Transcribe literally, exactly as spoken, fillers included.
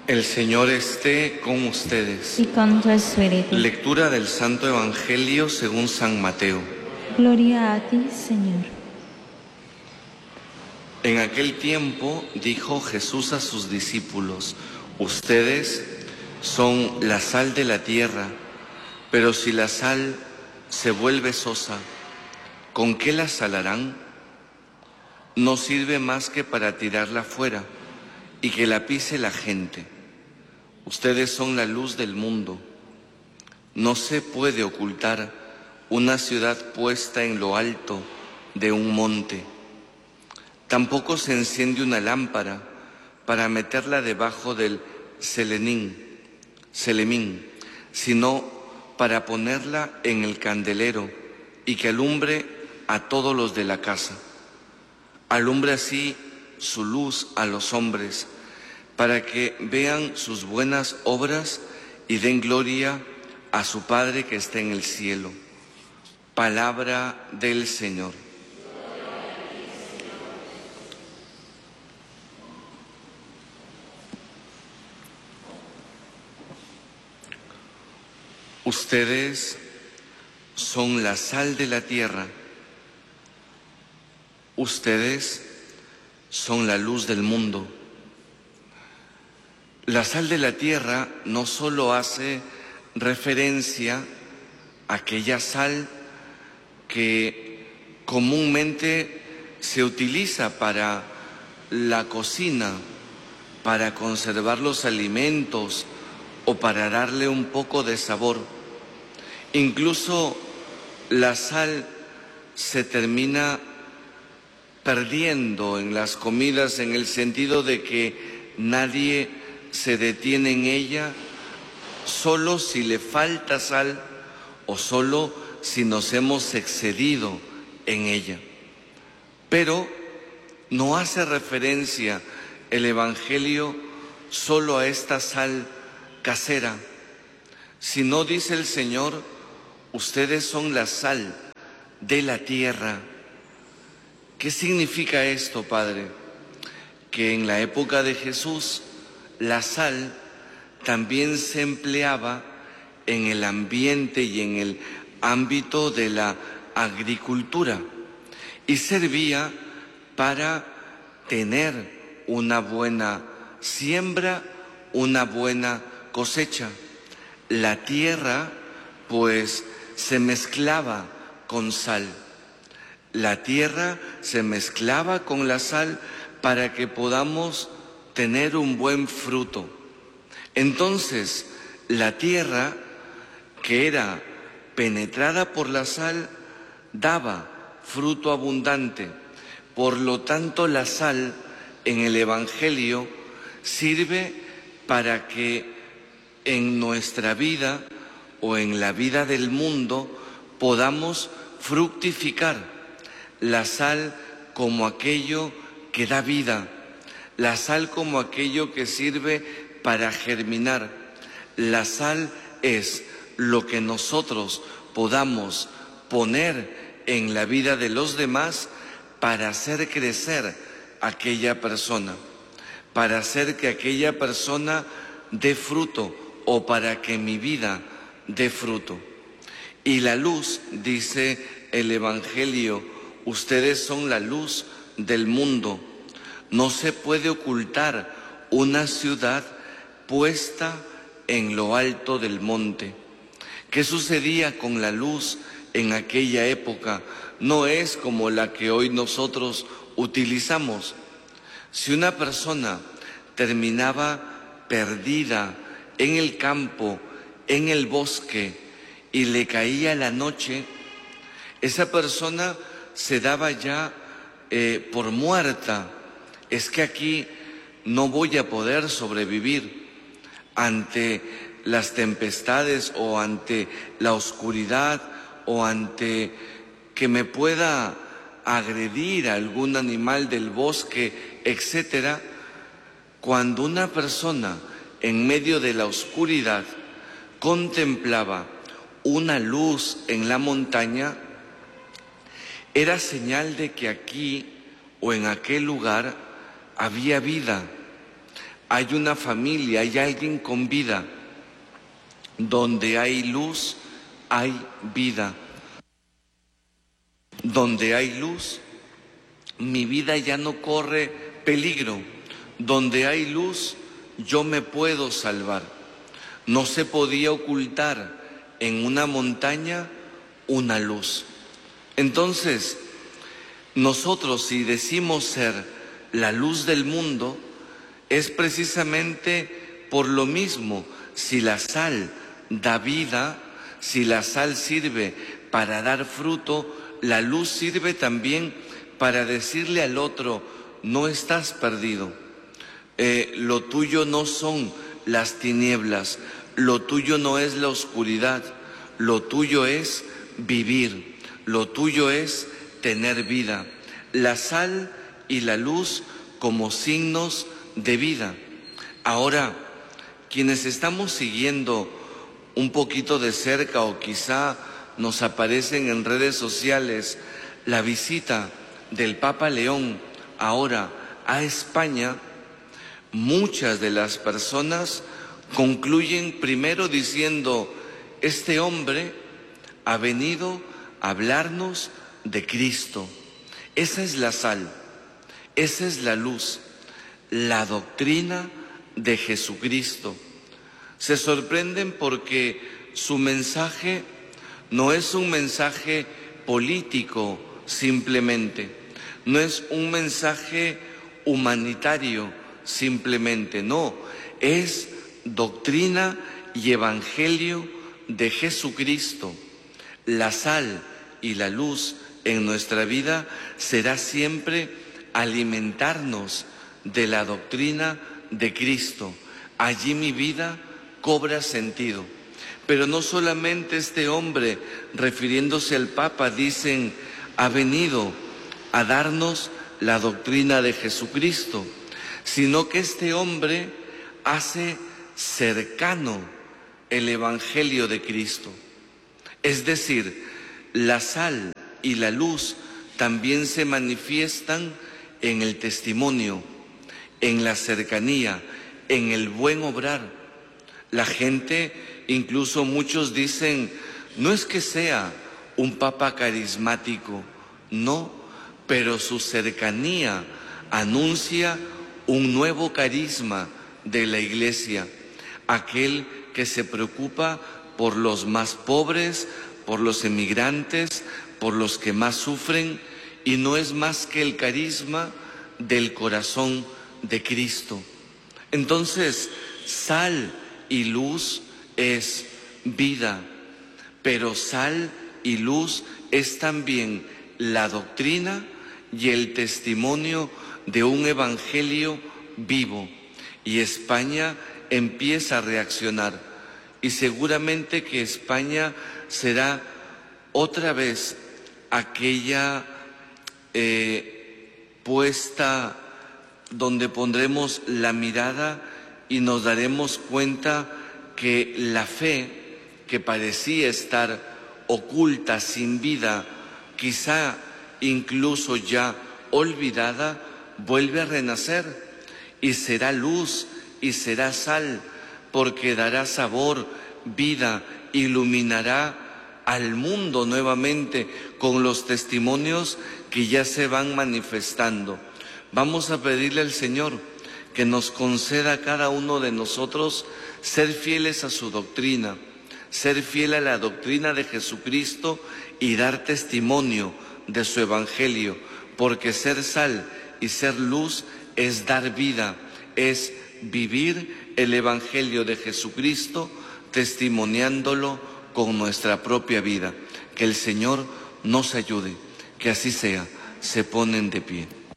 El Señor esté con ustedes. Y con tu espíritu. Lectura del Santo Evangelio según San Mateo. Gloria a ti, Señor. En aquel tiempo dijo Jesús a sus discípulos: ustedes son la sal de la tierra, pero si la sal se vuelve sosa, ¿con qué la salarán? No sirve más que para tirarla fuera y que la pise la gente. Ustedes son la luz del mundo. No se puede ocultar una ciudad puesta en lo alto de un monte. Tampoco se enciende una lámpara para meterla debajo del selenín, selemín, sino para ponerla en el candelero y que alumbre a todos los de la casa. Alumbre así su luz a los hombres, para que vean sus buenas obras y den gloria a su Padre que está en el cielo. Palabra del Señor. Ustedes son la sal de la tierra. Ustedes son la luz del mundo. La sal de la tierra no solo hace referencia a aquella sal que comúnmente se utiliza para la cocina, para conservar los alimentos o para darle un poco de sabor. Incluso la sal se termina perdiendo en las comidas en el sentido de que nadie se detiene en ella solo si le falta sal o solo si nos hemos excedido en ella. Pero no hace referencia el Evangelio solo a esta sal casera, sino, dice el Señor, ustedes son la sal de la tierra. ¿Qué significa esto, Padre? Que en la época de Jesús la sal también se empleaba en el ambiente y en el ámbito de la agricultura y servía para tener una buena siembra, una buena cosecha. La tierra, pues, se mezclaba con sal. La tierra se mezclaba con la sal para que podamos tener un buen fruto. Entonces, la tierra, que era penetrada por la sal, daba fruto abundante. Por lo tanto, la sal en el Evangelio sirve para que en nuestra vida o en la vida del mundo podamos fructificar. La sal como aquello que da vida, la sal como aquello que sirve para germinar. La sal es lo que nosotros podamos poner en la vida de los demás para hacer crecer a aquella persona, para hacer que aquella persona dé fruto o para que mi vida dé fruto. Y la luz, dice el Evangelio, ustedes son la luz del mundo. No se puede ocultar una ciudad puesta en lo alto del monte. ¿Qué sucedía con la luz en aquella época? No es como la que hoy nosotros utilizamos. Si una persona terminaba perdida en el campo, en el bosque, y le caía la noche, esa persona se daba ya eh, por muerta. Es que aquí no voy a poder sobrevivir ante las tempestades o ante la oscuridad o ante que me pueda agredir a algún animal del bosque, etcétera. Cuando una persona en medio de la oscuridad contemplaba una luz en la montaña, era señal de que aquí o en aquel lugar había vida, hay una familia, hay alguien con vida. Donde hay luz, hay vida. Donde hay luz, mi vida ya no corre peligro. Donde hay luz, yo me puedo salvar. No se podía ocultar en una montaña una luz. Entonces, nosotros, si decimos ser la luz del mundo, es precisamente por lo mismo. Si la sal da vida, si la sal sirve para dar fruto, la luz sirve también para decirle al otro: no estás perdido, eh, lo tuyo no son las tinieblas, lo tuyo no es la oscuridad, lo tuyo es vivir, lo tuyo es tener vida. La sal y la luz como signos de vida. Ahora, quienes estamos siguiendo un poquito de cerca o quizá nos aparecen en redes sociales la visita del Papa León ahora a España, muchas de las personas concluyen primero diciendo: este hombre ha venido a hablarnos de Cristo. Esa es la sal, esa es la luz, la doctrina de Jesucristo. Se sorprenden porque su mensaje no es un mensaje político simplemente, no es un mensaje humanitario simplemente, no, es doctrina y evangelio de Jesucristo. La sal y la luz en nuestra vida será siempre alimentarnos de la doctrina de Cristo. Allí mi vida cobra sentido. Pero no solamente este hombre, refiriéndose al Papa, dicen: ha venido a darnos la doctrina de Jesucristo, sino que este hombre hace cercano el Evangelio de Cristo. Es decir, la sal y la luz también se manifiestan en el testimonio, en la cercanía, en el buen obrar. La gente, incluso muchos dicen: no es que sea un papa carismático, no, pero su cercanía anuncia un nuevo carisma de la Iglesia, aquel que se preocupa por los más pobres, por los emigrantes, por los que más sufren, y no es más que el carisma del corazón de Cristo. Entonces, sal y luz es vida, pero sal y luz es también la doctrina y el testimonio de un evangelio vivo. Y España empieza a reaccionar, y seguramente que España será otra vez aquella eh, puesta donde pondremos la mirada y nos daremos cuenta que la fe, que parecía estar oculta, sin vida, quizá incluso ya olvidada, vuelve a renacer y será luz y será sal, porque dará sabor, vida, iluminará al mundo nuevamente con los testimonios que ya se van manifestando. Vamos a pedirle al Señor que nos conceda a cada uno de nosotros ser fieles a su doctrina, ser fiel a la doctrina de Jesucristo y dar testimonio de su evangelio, porque ser sal y ser luz es dar vida, es vivir el evangelio de Jesucristo testimoniándolo con nuestra propia vida. Que el Señor nos ayude, que así sea. Se ponen de pie.